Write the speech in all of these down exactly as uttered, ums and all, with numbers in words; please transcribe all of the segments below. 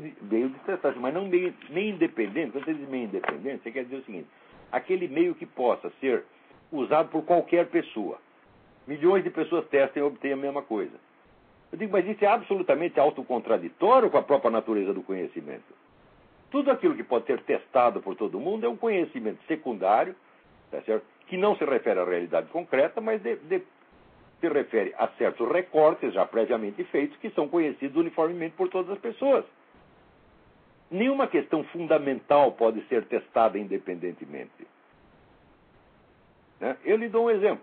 de, meio de testagem, mas não meio, meio independente. Quando você diz meio independente, você quer dizer o seguinte: aquele meio que possa ser usado por qualquer pessoa. Milhões de pessoas testam e obtêm a mesma coisa. Eu digo, mas isso é absolutamente autocontraditório com a própria natureza do conhecimento. Tudo aquilo que pode ser testado por todo mundo é um conhecimento secundário, tá certo? Que não se refere à realidade concreta, mas de, de, se refere a certos recortes já previamente feitos que são conhecidos uniformemente por todas as pessoas. Nenhuma questão fundamental pode ser testada independentemente. Né? Eu lhe dou um exemplo.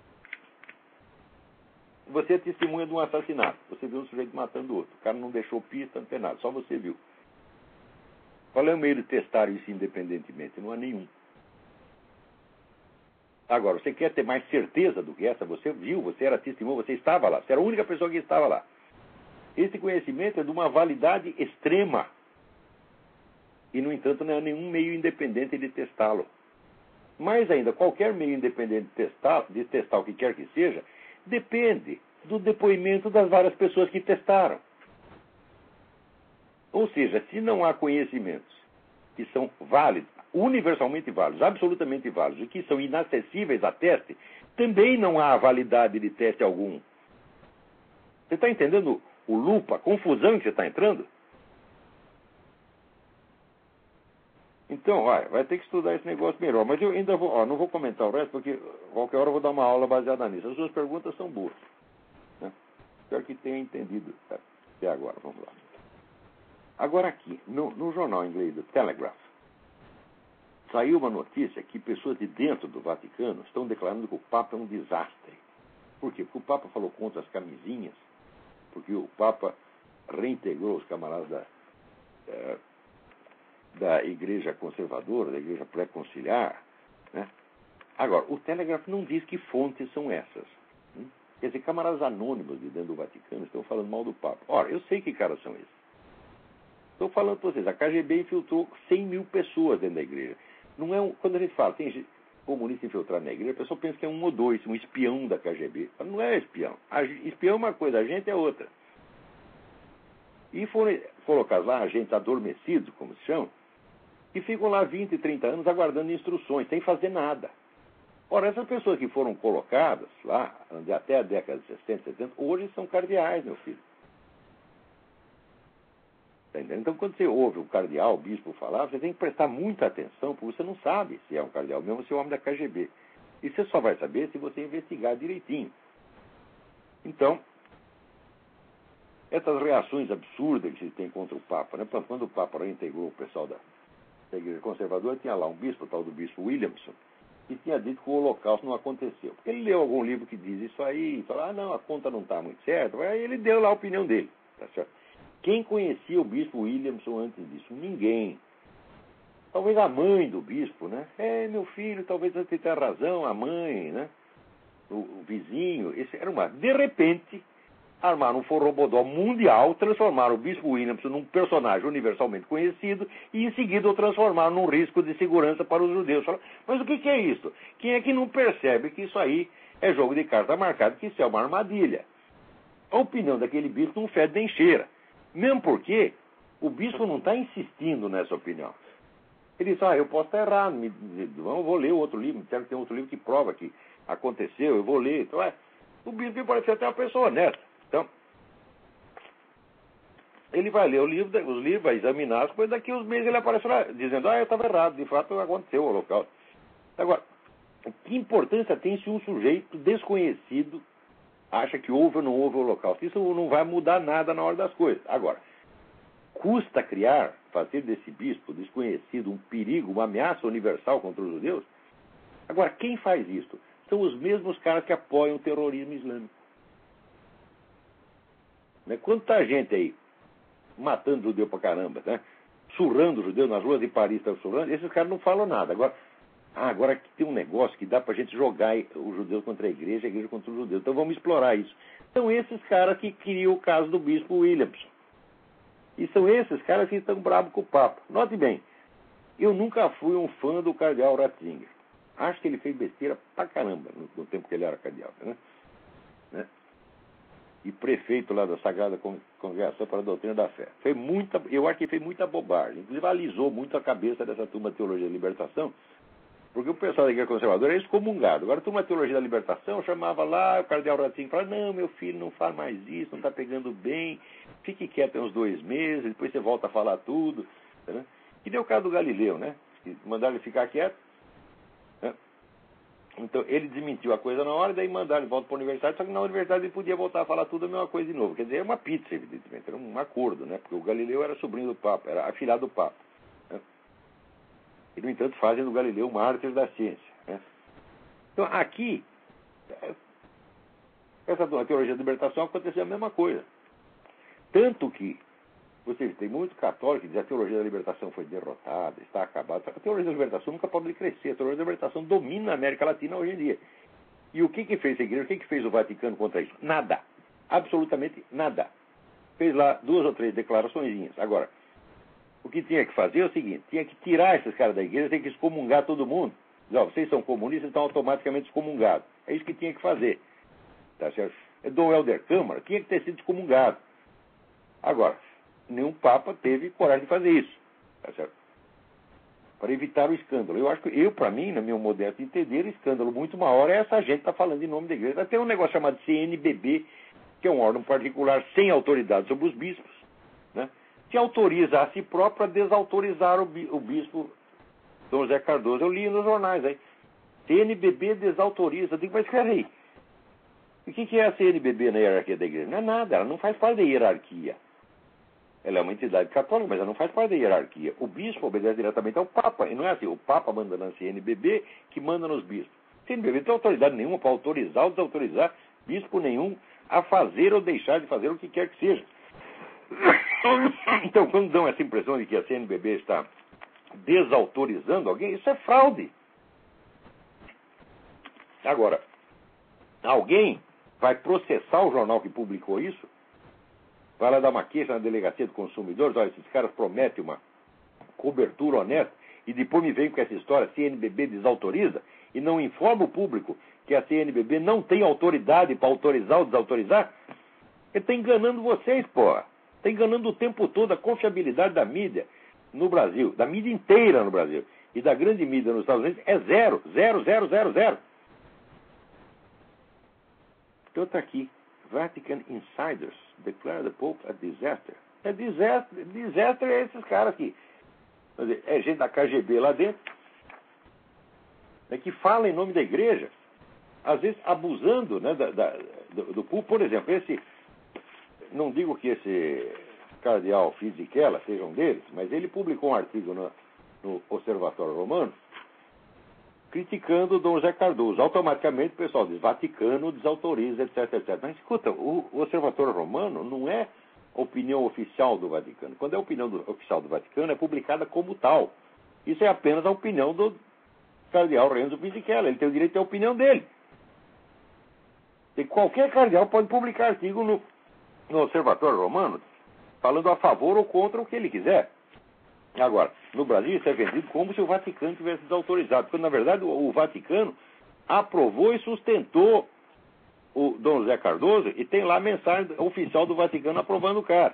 Você é testemunha de um assassinato. Você viu um sujeito matando o outro. O cara não deixou pista, não tem nada. Só você viu. Qual é o meio de testar isso independentemente? Não há nenhum. Agora, você quer ter mais certeza do que essa? Você viu, você era testemunha, você estava lá. Você era a única pessoa que estava lá. Esse conhecimento é de uma validade extrema. E, no entanto, não há nenhum meio independente de testá-lo. Mais ainda, qualquer meio independente de testar, de testar o que quer que seja, depende do depoimento das várias pessoas que testaram. Ou seja, se não há conhecimentos que são válidos, universalmente válidos, absolutamente válidos, e que são inacessíveis a teste, também não há validade de teste algum. Você está entendendo o lupa, a confusão em que você está entrando? Então, vai, vai ter que estudar esse negócio melhor. Mas eu ainda vou, ó, não vou comentar o resto, porque qualquer hora eu vou dar uma aula baseada nisso. As suas perguntas são boas. Né? Espero que tenha entendido até agora. Vamos lá. Agora aqui, no, no jornal inglês do Telegraph, saiu uma notícia que pessoas de dentro do Vaticano estão declarando que o Papa é um desastre. Por quê? Porque o Papa falou contra as camisinhas, porque o Papa reintegrou os camaradas da... É, da igreja conservadora, da igreja pré-conciliar, né? Agora, o Telegraph não diz que fontes são essas. Né? Quer dizer, camaradas anônimos de dentro do Vaticano estão falando mal do Papa. Ora, eu sei que caras são esses. Estou falando para vocês, a K G B infiltrou cem mil pessoas dentro da igreja. Não é um, quando a gente fala, tem gente, comunista infiltrado na igreja, a pessoa pensa que é um ou dois, um espião da K G B. Mas não é espião. A, espião é uma coisa, a gente é outra. E foram colocados lá agentes adormecidos, como se chama, que ficam lá vinte, trinta anos aguardando instruções, sem fazer nada. Ora, essas pessoas que foram colocadas lá, até a década de sessenta, setenta, hoje são cardeais, meu filho. Tá entendendo? Então, quando você ouve o cardeal, o bispo falar, você tem que prestar muita atenção, porque você não sabe se é um cardeal mesmo ou se é um homem da K G B. E você só vai saber se você investigar direitinho. Então, essas reações absurdas que se tem contra o Papa, né? Quando o Papa reintegrou o pessoal da da igreja conservadora, tinha lá um bispo, o tal do bispo Williamson, que tinha dito que o Holocausto não aconteceu. Porque ele leu algum livro que diz isso aí, e falou, ah, não, a conta não está muito certa. Aí ele deu lá a opinião dele. Tá certo? Quem conhecia o bispo Williamson antes disso? Ninguém. Talvez a mãe do bispo, né? É, meu filho, talvez você tenha razão, a mãe, né? O, o vizinho. Esse era uma... De repente, armaram um forrobodó mundial, transformaram o bispo Williamson num personagem universalmente conhecido e, em seguida, o transformaram num risco de segurança para os judeus. Mas o que é isso? Quem é que não percebe que isso aí é jogo de carta marcada, que isso é uma armadilha? A opinião daquele bispo não fede nem cheira. Mesmo porque o bispo não está insistindo nessa opinião. Ele diz, ah, eu posso estar errado, me, eu vou ler outro livro, quero que tenha outro livro que prova que aconteceu, eu vou ler. Então, é, o bispo pode ser até uma pessoa honesta. Então, ele vai ler o livro, os livros, vai examinar as coisas, daqui a uns meses ele aparece lá dizendo, ah, eu estava errado, de fato aconteceu o Holocausto. Agora, que importância tem se um sujeito desconhecido acha que houve ou não houve o Holocausto? Isso não vai mudar nada na hora das coisas. Agora, custa criar, fazer desse bispo desconhecido um perigo, uma ameaça universal contra os judeus? Agora, quem faz isso? São os mesmos caras que apoiam o terrorismo islâmico. Quanta gente aí matando judeu pra caramba, né? Surrando judeu nas ruas de Paris, estão surrando, esses caras não falam nada. Agora, ah, agora aqui tem um negócio que dá pra gente jogar os judeus contra a igreja, a igreja contra os judeus. Então vamos explorar isso. São esses caras que criam o caso do bispo Williamson. E são esses caras que estão bravos com o Papa. Note bem, eu nunca fui um fã do cardeal Ratzinger. Acho que ele fez besteira pra caramba no, no tempo que ele era cardeal, né? né? e prefeito lá da Sagrada Congregação para a Doutrina da Fé. Foi muita, eu acho que fez muita bobagem. Inclusive, alisou muito a cabeça dessa turma de Teologia da Libertação, porque o pessoal da Igreja Conservadora é excomungado. Agora, a turma de Teologia da Libertação chamava lá, o cardeal Ratzinger e falava, não, meu filho, não faz mais isso, não está pegando bem, fique quieto uns dois meses, depois você volta a falar tudo. Né? E deu o caso do Galileu, né? Mandaram ele ficar quieto. Né? Então, ele desmentiu a coisa na hora, daí mandaram ele volta para a universidade, só que na universidade ele podia voltar a falar tudo a mesma coisa de novo. Quer dizer, é uma pizza, evidentemente, era um acordo, né? Porque o Galileu era sobrinho do Papa, era afilhado do Papa. Né? E, no entanto, fazem do Galileu o mártir da ciência. Né? Então, aqui, essa teologia da libertação aconteceu a mesma coisa. Tanto que, ou seja, tem muito católico que diz que a teologia da libertação foi derrotada, está acabada. A teologia da libertação nunca pode crescer. A teologia da libertação domina a América Latina hoje em dia. E o que que fez a igreja? O que que fez o Vaticano contra isso? Nada. Absolutamente nada. Fez lá duas ou três declaraçõezinhas. Agora, o que tinha que fazer é o seguinte, tinha que tirar esses caras da igreja, tem que excomungar todo mundo. Diz, ó, vocês são comunistas, estão automaticamente excomungados. É isso que tinha que fazer. Tá certo? Dom Helder Câmara tinha que ter sido excomungado. Agora, nenhum Papa teve coragem de fazer isso, tá certo? Para evitar o escândalo. Eu acho que, eu, para mim, na minha modesta entender, o escândalo muito maior é essa gente estar tá falando em nome da igreja. Tem um negócio chamado C N B B, que é um órgão particular sem autoridade sobre os bispos, né? Que autoriza a si próprio a desautorizar o, o bispo Dom José Cardoso. Eu li nos jornais aí. C N B B desautoriza. Eu digo, mas espera aí. O que, que é a C N B B na hierarquia da igreja? Não é nada, ela não faz parte da hierarquia. Ela é uma entidade católica, mas ela não faz parte da hierarquia. O bispo obedece diretamente ao Papa. E não é assim, o Papa manda na C N B B que manda nos bispos. C N B B não tem autoridade nenhuma para autorizar ou desautorizar bispo nenhum a fazer ou deixar de fazer o que quer que seja. Então, quando dão essa impressão de que a C N B B está desautorizando alguém, isso é fraude. Agora, alguém vai processar o jornal que publicou isso? Vai lá dar uma queixa na delegacia do consumidor, olha, esses caras prometem uma cobertura honesta e depois me vem com essa história, C N B B desautoriza e não informa o público que a C N B B não tem autoridade para autorizar ou desautorizar? Ele está enganando vocês, porra. Está enganando o tempo todo a confiabilidade da mídia no Brasil, da mídia inteira no Brasil e da grande mídia nos Estados Unidos é zero, zero, zero, zero, zero. Então está aqui. Vatican Insiders declare the Pope a disaster. É desastre, desastre é esses caras aqui. Quer dizer, é gente da K G B lá dentro, é que fala em nome da igreja, às vezes abusando, né, da, da, do, do público. Por exemplo, esse, não digo que esse cardeal Fisichella seja um deles, mas ele publicou um artigo no, no Observatório Romano criticando o Dom José Cardoso. Automaticamente o pessoal diz, Vaticano desautoriza, etc, etcétera. Mas escuta, o, o Observatório Romano não é opinião oficial do Vaticano. Quando é a opinião do, oficial do Vaticano, é publicada como tal. Isso é apenas a opinião do cardeal Renzo Fisichella. Ele tem o direito de ter a opinião dele. E qualquer cardeal pode publicar artigo no, no Observatório Romano falando a favor ou contra o que ele quiser. Agora, no Brasil isso é vendido como se o Vaticano tivesse desautorizado, quando na verdade o, o Vaticano aprovou e sustentou o Dom José Cardoso e tem lá a mensagem oficial do Vaticano aprovando o cara.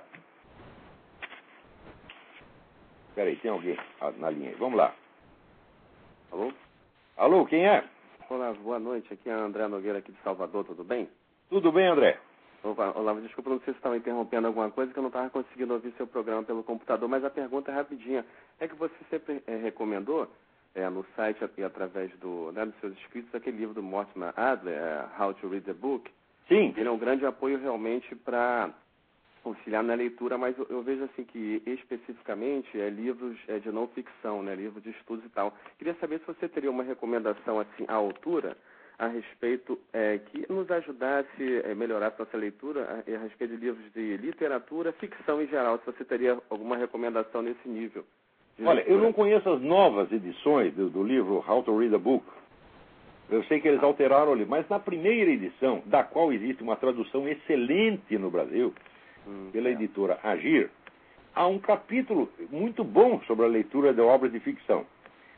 Espera aí, tem alguém na linha aí. Vamos lá. Alô? Alô, quem é? Olá, boa noite. Aqui é André Nogueira, aqui de Salvador, tudo bem? Tudo bem, André? Opa, olá, desculpa, não sei se estava interrompendo alguma coisa, que eu não estava conseguindo ouvir seu programa pelo computador, mas a pergunta é rapidinha. É que você sempre é, recomendou, é, no site e através do, né, dos seus escritos, aquele livro do Mortimer Adler, é, How to Read the Book. Sim. Ele é um grande apoio realmente para auxiliar na leitura, mas eu, eu vejo assim que especificamente é livros é, de não ficção, né, livros de estudos e tal. Queria saber se você teria uma recomendação assim à altura a respeito, é, que nos ajudasse a melhorar a nossa leitura a, a respeito de livros de literatura, ficção em geral, se você teria alguma recomendação nesse nível. Olha, eu não conheço as novas edições do, do livro How to Read a Book. Eu sei que eles alteraram o livro, mas na primeira edição, da qual existe uma tradução excelente no Brasil, hum, pela é. editora Agir, há um capítulo muito bom sobre a leitura de obras de ficção.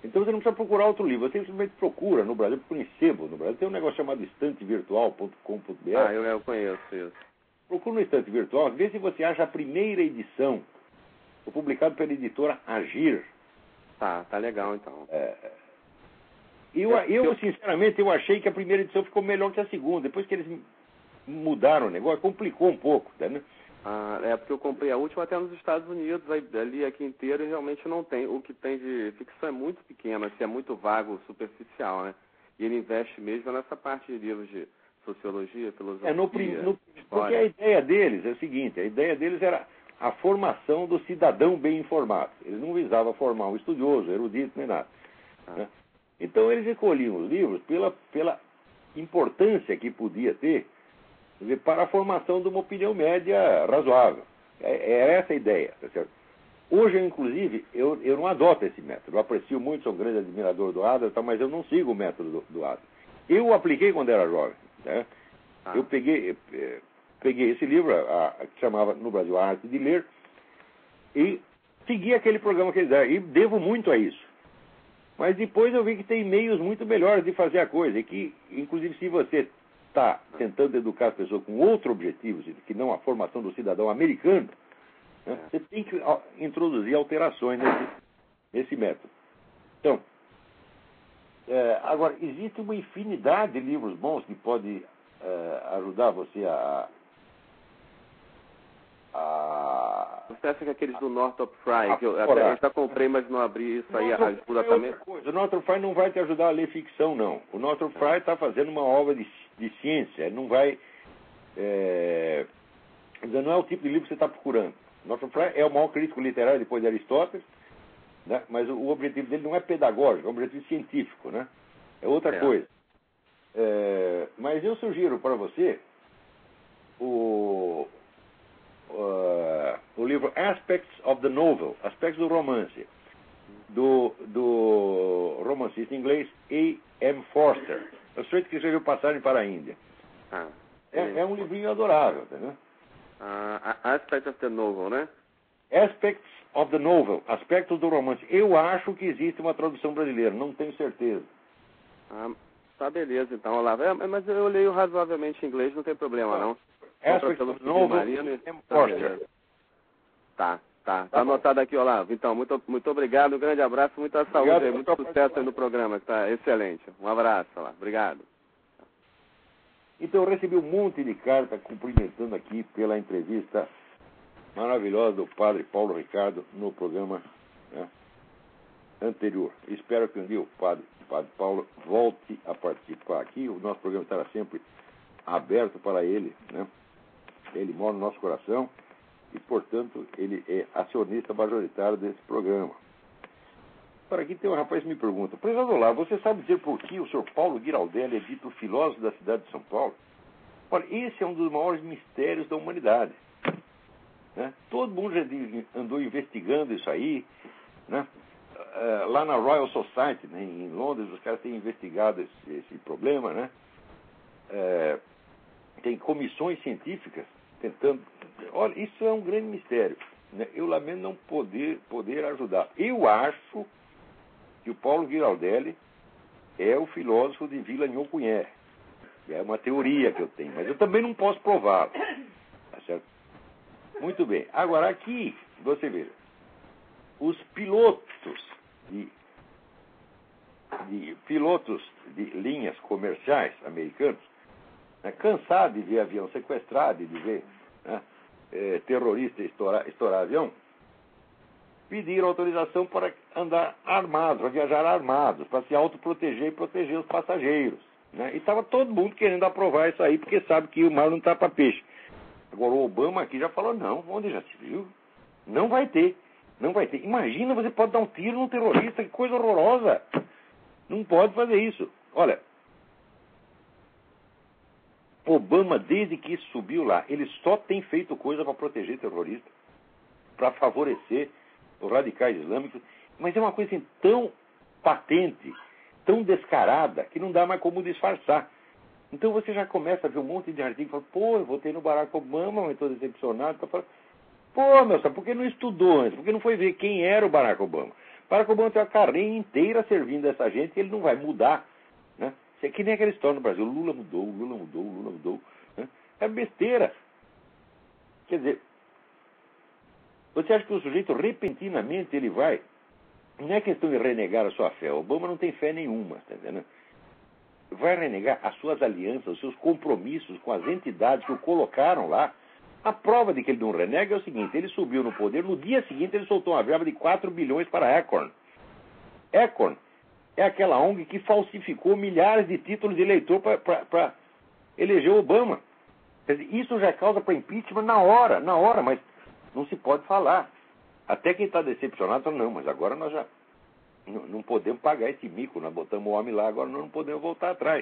Então você não precisa procurar outro livro, você simplesmente procura no Brasil, procura em sebo no Brasil. Tem um negócio chamado estante virtual ponto com ponto b r. Ah, eu, eu conheço isso. Procura no Estante Virtual, vê se você acha a primeira edição, foi publicado pela editora Agir. Tá, tá legal então. É, eu, eu, sinceramente, eu achei que a primeira edição ficou melhor que a segunda. Depois que eles mudaram o negócio, complicou um pouco, tá, né? Ah, é porque eu comprei a última até nos Estados Unidos, aí, ali aqui inteiro, e realmente não tem. O que tem de ficção é muito pequeno, assim, é muito vago, superficial, né? E ele investe mesmo nessa parte de livros de sociologia, filosofia, É, no, no, porque a ideia deles é o seguinte, a ideia deles era a formação do cidadão bem informado. Eles não visavam formar um estudioso, erudito, nem nada. Ah. Né? Então eles escolhiam os livros pela, pela importância que podia ter dizer, para a formação de uma opinião média razoável. É, é essa a ideia, tá certo? Hoje, inclusive, eu, eu não adoto esse método. Eu aprecio muito, sou um grande admirador do Adler, mas eu não sigo o método do, do Adler. Eu o apliquei quando era jovem. Né? Ah. Eu peguei, eh, peguei esse livro, a, a, que chamava no Brasil A Arte de Ler, e segui aquele programa que eles deram. E devo muito a isso. Mas depois eu vi que tem meios muito melhores de fazer a coisa. E que, inclusive, se você está tentando educar as pessoas com outro objetivo, que não a formação do cidadão americano, né, você tem que introduzir alterações nesse, nesse método. Então, é, agora, existe uma infinidade de livros bons que podem é, ajudar você a, a... Você acha que aqueles do Northrop Frye, que eu, até, eu já comprei, mas não abri isso aí, ajuda também? O Northrop Frye não vai te ajudar a ler ficção, não. O Northrop Frye está fazendo uma obra de, de ciência, ele não vai... É, não é o tipo de livro que você está procurando. O Northrop Frye é o maior crítico literário depois de Aristóteles, né? Mas o, o objetivo dele não é pedagógico, é um objetivo científico, né? É outra é. coisa. É, mas eu sugiro para você o, uh, o livro Aspects of the Novel, Aspectos do Romance, do, do romancista inglês A M Forster. É o sujeito que escreveu Passagem para a Índia. Ah, é, é um livrinho adorável, entendeu? Uh, Aspects of the Novel, né? Aspects of the Novel, Aspectos do Romance. Eu acho que existe uma tradução brasileira, não tenho certeza. Ah, tá, beleza, então, Olavo. É, mas eu leio razoavelmente inglês, não tem problema, não. Aspects of the Novel, e... Tá, tá. Tá, tá anotado aqui, Olavo. Então, muito, muito obrigado, um grande abraço, muita saúde, obrigado, muito sucesso aí no programa, que tá excelente. Um abraço, Olavo. Obrigado. Então, eu recebi um monte de carta cumprimentando aqui pela entrevista maravilhosa do padre Paulo Ricardo no programa, né, anterior. Espero que um dia o padre, o padre Paulo volte a participar aqui. O nosso programa estará sempre aberto para ele, né? Ele mora no nosso coração e, portanto, ele é acionista majoritário desse programa. Para aqui tem um rapaz que me pergunta: prezado Olavo, você sabe dizer por que o senhor Paulo Giraldelli é dito filósofo da cidade de São Paulo? Olha, esse é um dos maiores mistérios da humanidade. Né? Todo mundo já andou investigando isso aí, né? Uh, lá na Royal Society, né, em Londres, os caras têm investigado esse, esse problema, né? Uh, tem comissões científicas tentando... Olha, isso é um grande mistério, né? Eu lamento não poder, poder ajudar. Eu acho que o Paulo Giraldelli é o filósofo de Villani-Cunha. É uma teoria que eu tenho, mas eu também não posso prová-lo. Tá certo? Muito bem. Agora, aqui, você vê, os pilotos de, de pilotos de linhas comerciais americanos, né, cansados de ver avião sequestrado, de ver, né, é, terrorista estourar, estourar avião, pediram autorização para andar armados, para viajar armados, para se autoproteger e proteger os passageiros. Né? E estava todo mundo querendo aprovar isso aí, porque sabe que o mar não está para peixe. Agora, o Obama aqui já falou: não, onde já se viu? Não vai ter. Não vai ter. Imagina, você pode dar um tiro num terrorista, que coisa horrorosa. Não pode fazer isso. Olha, Obama, desde que isso subiu lá, ele só tem feito coisa para proteger terroristas, para favorecer os radicais islâmicos, mas é uma coisa assim, tão patente, tão descarada, que não dá mais como disfarçar. Então você já começa a ver um monte de artigos e fala: pô, eu votei no Barack Obama, mas estou decepcionado. Então, fala, pô, meu, sabe por que não estudou antes? Por que não foi ver quem era o Barack Obama? Barack Obama tem uma carreira inteira servindo essa gente e ele não vai mudar. Né? Isso é que nem aquela história no Brasil. O Lula mudou, o Lula mudou, o Lula mudou. Né? É besteira. Quer dizer, você acha que o sujeito repentinamente ele vai... Não é questão de renegar a sua fé. O Obama não tem fé nenhuma, tá entendendo? Vai renegar as suas alianças, os seus compromissos com as entidades que o colocaram lá. A prova de que ele não renega é o seguinte: ele subiu no poder, no dia seguinte ele soltou uma verba de quatro bilhões para a Acorn. Acorn é aquela O N G que falsificou milhares de títulos de eleitor para eleger o Obama. Quer dizer, isso já causa para impeachment na hora, na hora, mas não se pode falar. Até quem está decepcionado fala, não, mas agora nós já não, não podemos pagar esse mico, nós botamos o homem lá, agora nós não podemos voltar atrás.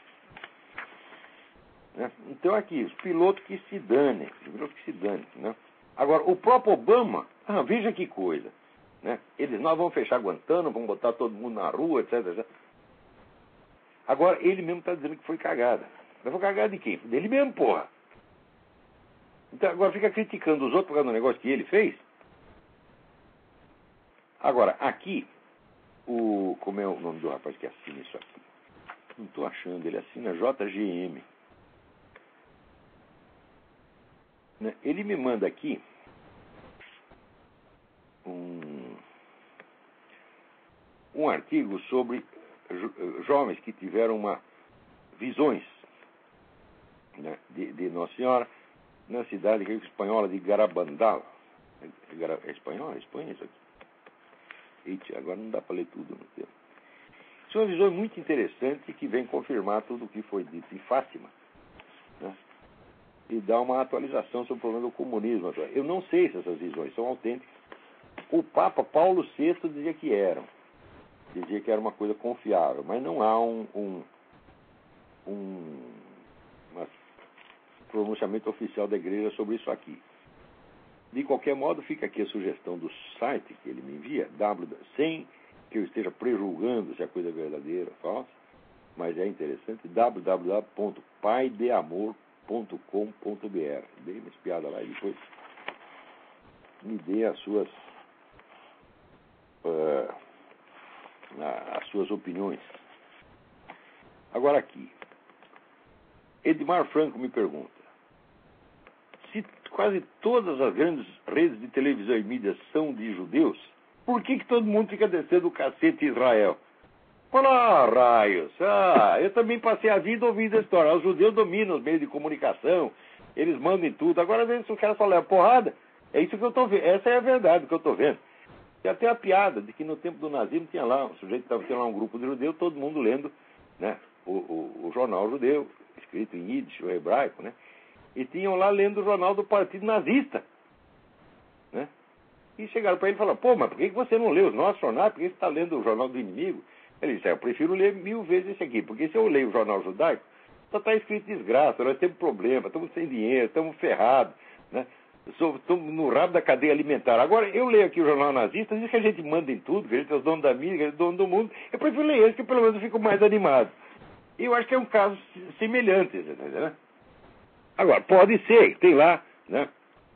Né? Então aqui, os pilotos que se danem, os pilotos que se danem. Né? Agora, o próprio Obama, ah, veja que coisa. Né? Eles, nós vamos fechar Guantánamo, vamos botar todo mundo na rua, etc, etcétera. Agora, ele mesmo está dizendo que foi cagada. Mas foi cagada de quem? Dele mesmo, porra. Então agora fica criticando os outros por causa do negócio que ele fez. Agora, aqui, o, como é o nome do rapaz que assina isso aqui? Não estou achando, ele assina J G M. Né? Ele me manda aqui um, um artigo sobre jo, jovens que tiveram uma, visões, né, de, de Nossa Senhora na cidade espanhola de Garabandal. É espanhol? É Espanha isso aqui? Eita, agora não dá para ler tudo no tempo. Isso é uma visão muito interessante que vem confirmar tudo o que foi dito em Fátima, né? E dá uma atualização sobre o problema do comunismo. Eu não sei se essas visões são autênticas. O Papa Paulo sexto dizia que eram. Dizia que era uma coisa confiável, mas não há um, um, um uma pronunciamento oficial da igreja sobre isso aqui. De qualquer modo, fica aqui a sugestão do site que ele me envia, w, sem que eu esteja prejulgando se a coisa é verdadeira ou falsa, mas é interessante, w w w ponto pai de amor ponto com ponto b r. Dei uma espiada lá e depois me dê as suas, uh, as suas opiniões. Agora aqui, Edmar Franco me pergunta: se quase todas as grandes redes de televisão e mídias são de judeus, por que, que todo mundo fica descendo o cacete em Israel? Fala, ah, raios, ah, eu também passei a vida ouvindo a história. Os judeus dominam os meios de comunicação, eles mandam em tudo. Agora, às vezes, o cara só leva porrada. É isso que eu estou vendo, essa é a verdade que eu estou vendo. Tem até a piada de que no tempo do nazismo tinha lá, um sujeito estava tendo lá um grupo de judeus, todo mundo lendo, né, o, o, o jornal judeu, escrito em Yiddish, o hebraico, né? E tinham lá lendo o jornal do Partido Nazista. Né? E chegaram para ele e falaram: pô, mas por que você não lê os nossos jornais? Por que você está lendo o jornal do inimigo? Ele disse: eu prefiro ler mil vezes esse aqui, porque se eu leio o jornal judaico, só está escrito desgraça, nós temos problema, estamos sem dinheiro, estamos ferrados, né? Estamos no rabo da cadeia alimentar. Agora, eu leio aqui o jornal nazista, diz que a gente manda em tudo, que a gente é os donos da mídia, que a gente é os donos do mundo. Eu prefiro ler esse, que pelo menos eu fico mais animado. E eu acho que é um caso semelhante, né? Agora, pode ser, tem lá, né?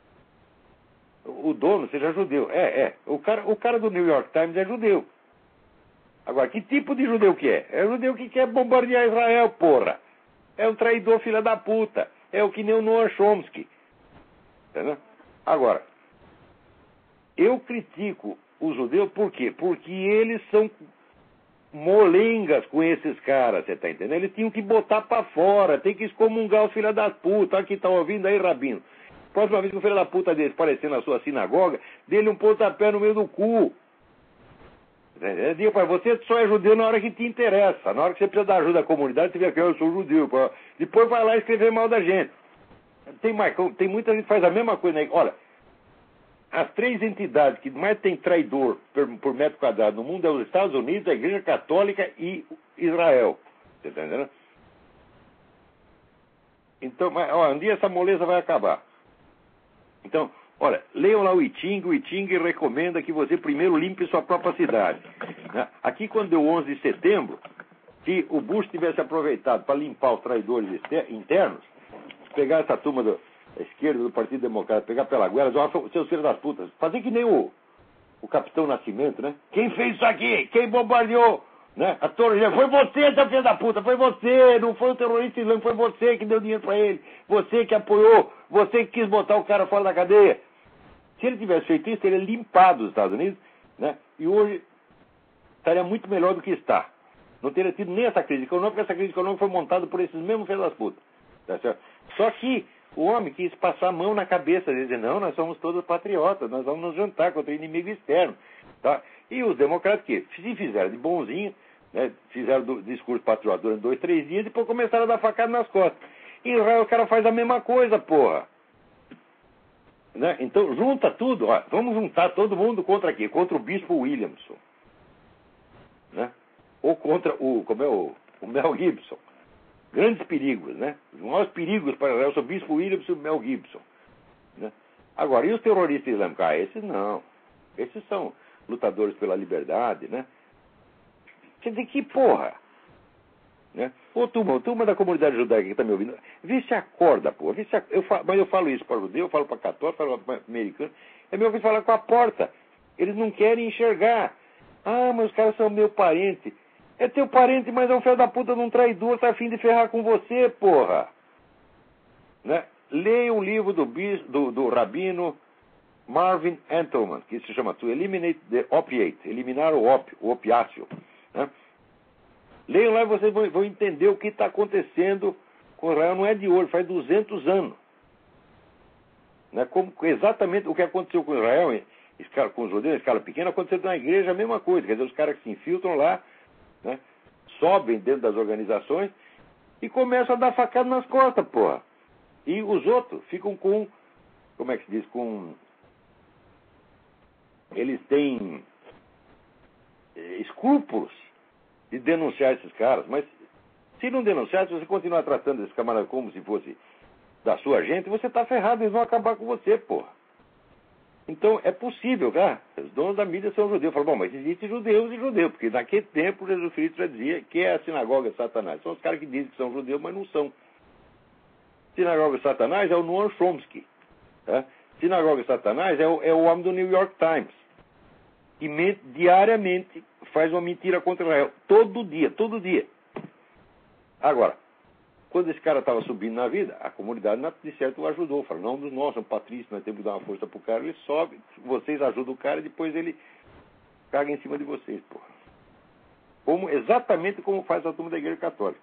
O dono seja judeu. É, é. O cara, o cara do New York Times é judeu. Agora, que tipo de judeu que é? É o judeu que quer bombardear Israel, porra. É um traidor filha da puta. É o que nem o Noam Chomsky. Entendeu? Agora, eu critico os judeus por quê? Porque eles são molengas com esses caras, você tá entendendo? Eles tinham que botar pra fora, tem que excomungar os filhos das putas. Aqui tá ouvindo aí, Rabino? Próxima vez que o filho da puta desse aparecer na sua sinagoga, dê-lhe um pontapé no meio do cu. Diga para você, só é judeu na hora que te interessa. Na hora que você precisa da ajuda da comunidade, você vê que eu sou judeu. Depois vai lá escrever mal da gente. Tem, mais, tem muita gente que faz a mesma coisa, né? Olha, as três entidades que mais tem traidor por, por metro quadrado no mundo é os Estados Unidos, a Igreja Católica e Israel. Você está entendendo? Então, ó, um dia essa moleza vai acabar. Então, olha, leiam lá o Iting, o Iting recomenda que você primeiro limpe sua própria cidade. Aqui, quando deu onze de setembro, se o Bush tivesse aproveitado para limpar os traidores internos, pegar essa turma da esquerda do Partido Democrata, pegar pela goela, dizer: seus filhos das putas, fazer que nem o, o Capitão Nascimento, né? Quem fez isso aqui? Quem bombardeou? Né? A Torre Gêmeas. Foi você, seu filho da puta, foi você, não foi o terrorista islâmico, foi você que deu dinheiro para ele, você que apoiou, você que quis botar o cara fora da cadeia. Se ele tivesse feito isso, teria limpado os Estados Unidos, né? E hoje estaria muito melhor do que está. Não teria tido nem essa crise econômica, porque essa crise econômica foi montada por esses mesmos filhos das putas. Tá certo? Só que o homem quis passar a mão na cabeça dele, dizer, não, nós somos todos patriotas, nós vamos nos juntar contra o inimigo externo. Tá? E os democratas que se fizeram de bonzinho, né, fizeram do discurso patriota durante dois, três dias, e depois começaram a dar facada nas costas. Em Israel o cara faz a mesma coisa, porra. Né? Então junta tudo, ó, vamos juntar todo mundo contra quê? Contra o bispo Williamson. Né? Ou contra o, como é o, o Mel Gibson. Grandes perigos, né? Os maiores perigos para Israel são o bispo Williamson e o Mel Gibson. Né? Agora, e os terroristas islâmicos? Ah, esses não. Esses são lutadores pela liberdade, né? Quer dizer, que porra? Né? Ô, turma, turma da comunidade judaica que está me ouvindo, vê se acorda, porra. Vê se ac... eu falo, mas eu falo isso para judeu, eu falo para católico, eu falo para americano. É meu ouvido falar com a porta. Eles não querem enxergar. Ah, mas os caras são meu parente. É teu parente, mas é um filho da puta de um traidor, tá a fim de ferrar com você, porra. Né? Leia um livro do, bis, do, do rabino Marvin Entelman, que se chama To Eliminate the Opiate, eliminar o ópio, o opiáceo. Né? Leiam lá e vocês vão, vão entender o que está acontecendo com Israel. Não é de hoje, faz duzentos anos. Né? Como, exatamente o que aconteceu com Israel, escala, com os judeus em escala pequena, aconteceu na igreja a mesma coisa. Quer dizer, os caras que se infiltram lá, né, sobem dentro das organizações e começam a dar facada nas costas, porra. E os outros ficam com, como é que se diz, com... Eles têm eh, escrúpulos de denunciar esses caras, mas se não denunciar, se você continuar tratando esses camaradas como se fosse da sua gente, você está ferrado, eles vão acabar com você, porra. Então, é possível, cara. Os donos da mídia são judeus. Falam, bom, mas existem judeus e judeus, porque naquele tempo Jesus Cristo já dizia que é a sinagoga de Satanás. São os caras que dizem que são judeus, mas não são. Sinagoga de Satanás é o Noam Chomsky. Tá? Sinagoga de Satanás é o, é o homem do New York Times. Que mente, diariamente faz uma mentira contra Israel. Todo dia, todo dia. Agora, quando esse cara estava subindo na vida, a comunidade, de certo, o ajudou. Falou, não, dos nossos, é um patrício, nós temos que dar uma força pro cara. Ele sobe, vocês ajudam o cara e depois ele caga em cima de vocês, porra. Como, exatamente como faz a turma da Igreja Católica.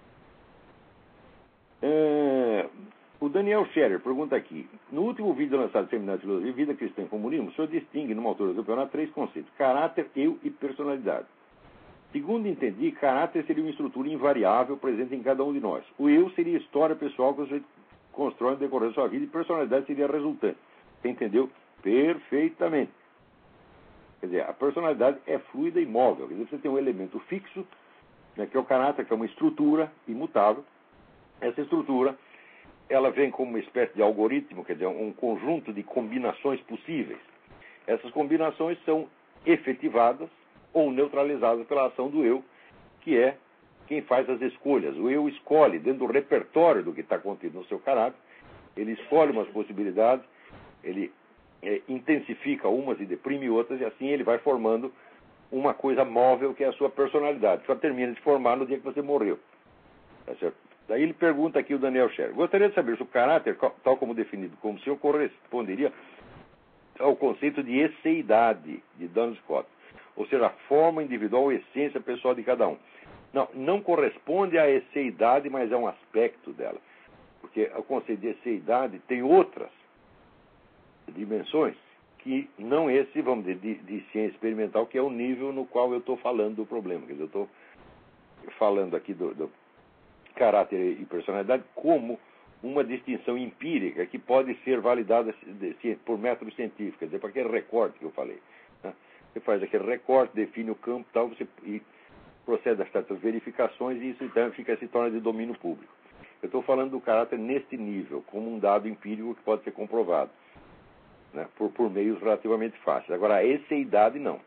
É, o Daniel Scherer pergunta aqui, no último vídeo lançado no Seminário de Filosofia, Vida Cristã e Comunismo, o senhor distingue, numa altura do campeonato, três conceitos, caráter, eu e personalidade. Segundo entendi, caráter seria uma estrutura invariável presente em cada um de nós. O eu seria a história pessoal que você constrói no decorrer da sua vida e personalidade seria a resultante. Você entendeu? Perfeitamente. Quer dizer, a personalidade é fluida e móvel. Quer dizer, você tem um elemento fixo, né, que é o caráter, que é uma estrutura imutável. Essa estrutura, ela vem como uma espécie de algoritmo, quer dizer, um conjunto de combinações possíveis. Essas combinações são efetivadas ou neutralizadas pela ação do eu, que é quem faz as escolhas. O eu escolhe, dentro do repertório do que está contido no seu caráter, ele escolhe umas possibilidades, ele é, intensifica umas e deprime outras, e assim ele vai formando uma coisa móvel que é a sua personalidade, que só termina de formar no dia que você morreu. Tá certo? Daí ele pergunta aqui o Daniel Scherer, gostaria de saber se o caráter, tal como definido como o senhor, corresponderia ao conceito de esseidade de Duns Scott. Ou seja, a forma individual, a essência pessoal de cada um. Não, não corresponde à esseidade, mas é um aspecto dela. Porque o conceito de esseidade tem outras dimensões que não esse, vamos dizer, de, de ciência experimental, que é o nível no qual eu estou falando do problema. Quer dizer, eu estou falando aqui do, do caráter e personalidade como uma distinção empírica que pode ser validada de, de, por métodos científicos, quer dizer, para aquele recorte que eu falei. Né? Você faz aquele recorte, define o campo tal, você, e procede a certas verificações e isso então fica, se torna de domínio público. Eu estou falando do caráter neste nível, como um dado empírico que pode ser comprovado, né, por, por meios relativamente fáceis. Agora, a esseidade não.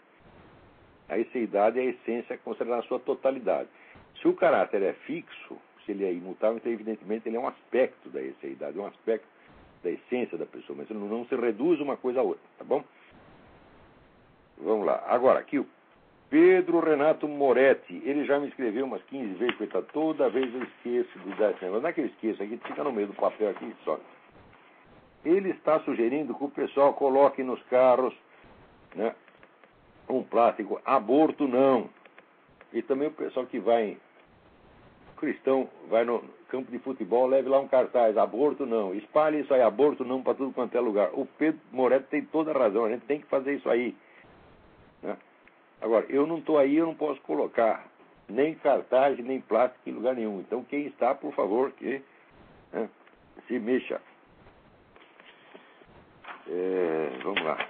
A esseidade é a essência considerada na sua totalidade. Se o caráter é fixo, se ele é imutável, então evidentemente ele é um aspecto da esseidade, um aspecto da essência da pessoa, mas não, não se reduz uma coisa a outra, tá bom? vamos lá. Agora, aqui o Pedro Renato Moretti, ele já me escreveu umas quinze vezes, coitado, toda vez eu esqueço de dar esse negócio. Não é que eu esqueço, aqui fica no meio do papel aqui só. Ele está sugerindo que o pessoal coloque nos carros, né, um plástico, aborto não. E também o pessoal que vai, cristão, vai no campo de futebol, leve lá um cartaz, aborto não. Espalhe isso aí, aborto não, para tudo quanto é lugar. O Pedro Moretti tem toda a razão, a gente tem que fazer isso aí, né? Agora, eu não estou aí, eu não posso colocar nem cartaz, nem plástico em lugar nenhum. Então, quem está, por favor, que, né, se mexa. É, vamos lá.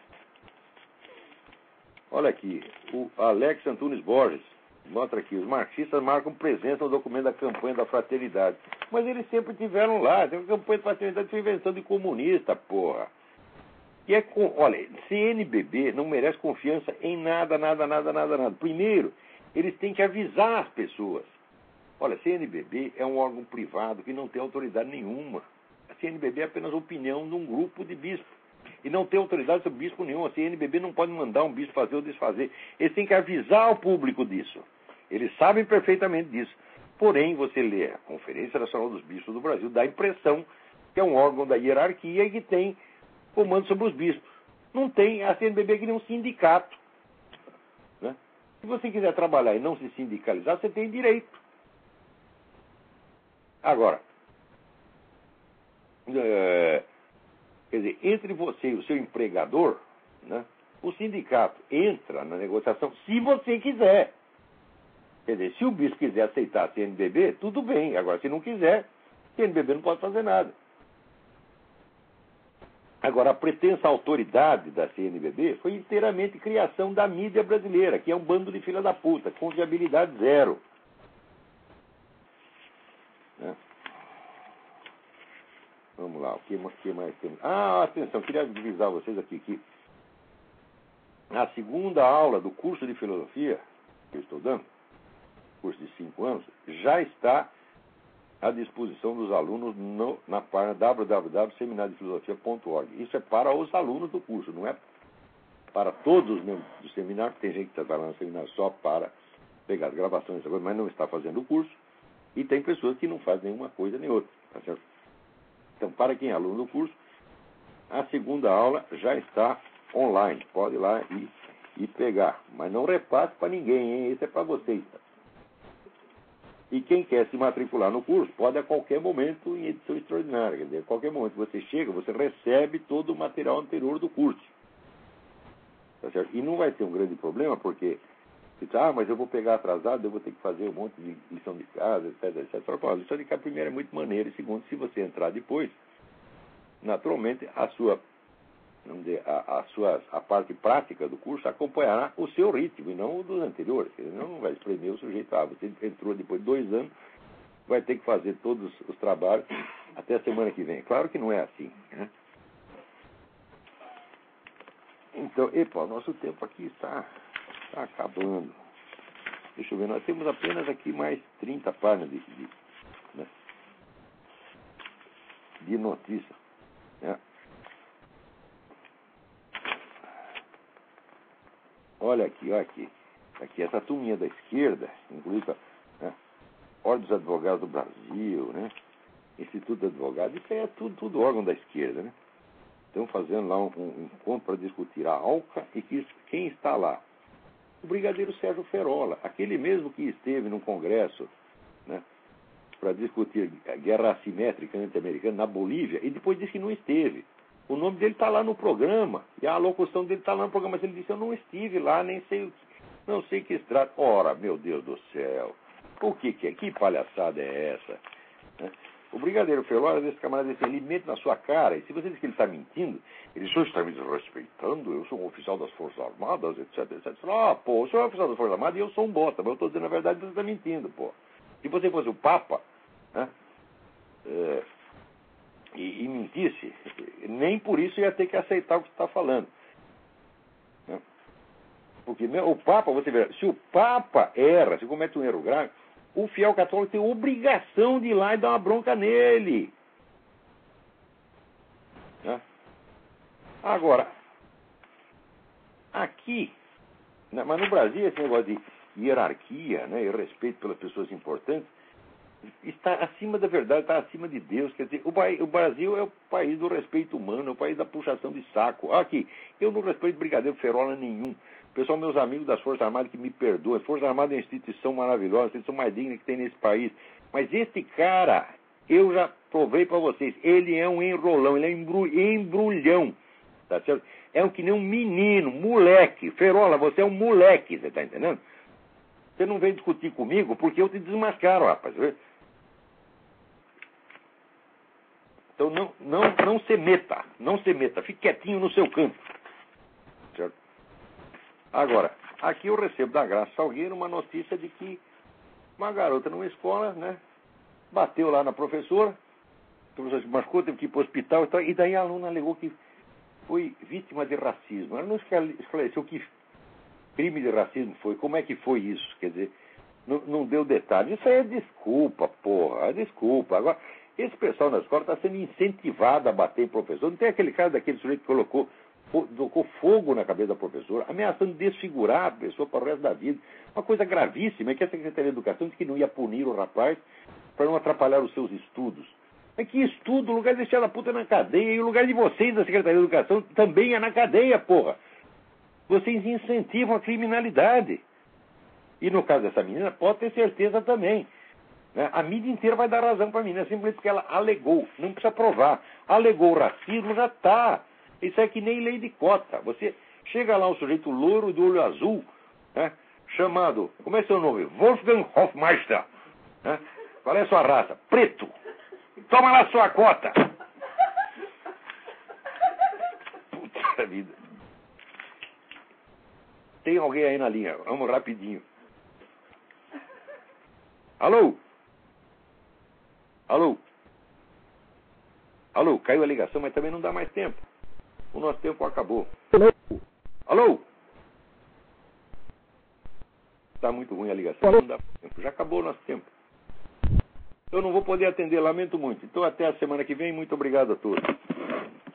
Olha aqui, o Alex Antunes Borges mostra aqui, os marxistas marcam presença no documento da campanha da fraternidade. Mas eles sempre tiveram lá, tem uma campanha da fraternidade, foi invenção de comunista, porra. E é com, olha, C N B B não merece confiança em nada, nada, nada, nada, nada. Primeiro, eles têm que avisar as pessoas. Olha, C N B B é um órgão privado que não tem autoridade nenhuma. A C N B B é apenas a opinião de um grupo de bispos. E não tem autoridade sobre bispo nenhum. A C N B B não pode mandar um bispo fazer ou desfazer. Eles têm que avisar o público disso. Eles sabem perfeitamente disso. Porém, você lê a Conferência Nacional dos Bispos do Brasil, dá a impressão que é um órgão da hierarquia e que tem comando sobre os bispos. Não tem. A C N B B é que nem um sindicato, né? Se você quiser trabalhar e não se sindicalizar, você tem direito. Agora, é, quer dizer, entre você e o seu empregador, né, o sindicato entra na negociação se você quiser. Quer dizer, se o bispo quiser aceitar a C N B B, tudo bem. Agora, se não quiser, a C N B B não pode fazer nada. Agora, a pretensa autoridade da C N B B foi inteiramente criação da mídia brasileira, que é um bando de filha da puta, confiabilidade zero. Né? Vamos lá, o que, o que mais temos? Ah, atenção, queria avisar vocês aqui que a segunda aula do curso de filosofia que eu estou dando, curso de cinco anos, já está à disposição dos alunos no, na página w w w ponto seminário de filosofia ponto org. Isso é para os alunos do curso, não é para todos os membros do seminário. Tem gente que está trabalhando no seminário só para pegar as gravações, mas não está fazendo o curso. E tem pessoas que não fazem nenhuma coisa nem outra. Tá certo? Então, para quem é aluno do curso, a segunda aula já está online. Pode ir lá e, e pegar. Mas não repasse para ninguém, hein? Isso é para vocês. Tá? E quem quer se matricular no curso pode a qualquer momento em edição extraordinária. Quer dizer, a qualquer momento que você chega, você recebe todo o material anterior do curso. Tá certo? E não vai ter um grande problema, porque você diz, ah, mas eu vou pegar atrasado, eu vou ter que fazer um monte de lição de casa, etc, etcétera. Bom, a lição de casa, primeiro, é muito maneira, e segundo, se você entrar depois, naturalmente, a sua, vamos dizer, a, a, sua, a parte prática do curso acompanhará o seu ritmo e não o dos anteriores. Ele não vai espremer o sujeito. Ah, você entrou depois de dois anos, vai ter que fazer todos os trabalhos até a semana que vem. Claro que não é assim, né? Então, epa, o nosso tempo aqui está, está acabando. Deixa eu ver, nós temos apenas aqui mais trinta páginas de, de, né, de notícia, né? Olha aqui, olha aqui. Aqui, essa turminha da esquerda, inclusive, né, Ordem dos Advogados do Brasil, né, Instituto de Advogados, isso aí é tudo, tudo órgão da esquerda, né? Estão fazendo lá um, um encontro para discutir a ALCA e que, quem está lá? O brigadeiro Sérgio Ferola, aquele mesmo que esteve no Congresso, né, para discutir a guerra assimétrica anti-americana na Bolívia e depois disse que não esteve. O nome dele está lá no programa, e a locução dele está lá no programa, mas ele disse, eu não estive lá, nem sei o que, não sei que se trata. Ora, meu Deus do céu, o que que é? Que palhaçada é essa? Né? O brigadeiro Ferola, desse camarada, disse, ele mente na sua cara, e se você diz que ele está mentindo, ele só está me desrespeitando, eu sou um oficial das Forças Armadas, etc, etcétera. Ah, pô, o senhor é um oficial das Forças Armadas e eu sou um bota, mas eu estou dizendo a verdade, você está mentindo, pô. Se você fosse o Papa, né, é, e, e mentisse, nem por isso ia ter que aceitar o que você está falando. Né? Porque o Papa, você vê, se o Papa erra, se comete um erro grave, o fiel católico tem obrigação de ir lá e dar uma bronca nele. Né? Agora, aqui, Mas no Brasil, esse negócio de hierarquia, né, e respeito pelas pessoas importantes, está acima da verdade, está acima de Deus. Quer dizer, o, o Brasil é o país do respeito humano, é o país da puxação de saco. Aqui, eu não respeito brigadeiro ferola nenhum. Pessoal, meus amigos das Forças Armadas que me perdoem. As Forças Armadas é uma instituição maravilhosa, a instituição mais digna que tem nesse país. Mas este cara, eu já provei para vocês, ele é um enrolão, ele é um embrulhão. Tá certo? É um que nem um menino, moleque. Ferola, você é um moleque, você está entendendo? Você não vem discutir comigo porque eu te desmascaro, rapaz. Então não, não, não se meta, não se meta, fique quietinho no seu canto. Certo? Agora, aqui eu recebo da Graça Salgueiro uma notícia de que uma garota numa escola, né, bateu lá na professora, a professora se machucou, teve que ir para o hospital, e daí a aluna alegou que foi vítima de racismo. Ela não esclareceu que crime de racismo foi, como é que foi isso, quer dizer, não, não deu detalhe. Isso aí é desculpa, porra, é desculpa. Agora, esse pessoal na escola está sendo incentivado a bater em professor. Não tem aquele caso daquele sujeito que colocou, colocou fogo na cabeça da professora, ameaçando desfigurar a pessoa para o resto da vida. Uma coisa gravíssima é que a Secretaria de Educação disse que não ia punir o rapaz para não atrapalhar os seus estudos. É que estudo, o lugar de deixar a puta na cadeia, e o lugar de vocês da Secretaria de Educação também é na cadeia, porra. Vocês incentivam a criminalidade. E no caso dessa menina, pode ter certeza também. Né? A mídia inteira vai dar razão para a menina, simplesmente porque ela alegou, não precisa provar. Alegou racismo, já está. Isso é que nem lei de cota. Você chega lá um sujeito louro de olho azul, né? Chamado, como é seu nome? Wolfgang Hofmeister. Né? Qual é a sua raça? Preto. Toma lá sua cota. Puta vida. Tem alguém aí na linha? Vamos rapidinho. Alô? Alô? Alô? Caiu a ligação, mas também não dá mais tempo. O nosso tempo acabou. Alô? Alô? Está muito ruim a ligação, não dá tempo. Já acabou o nosso tempo. Eu não vou poder atender, lamento muito. Então até a semana que vem, muito obrigado a todos.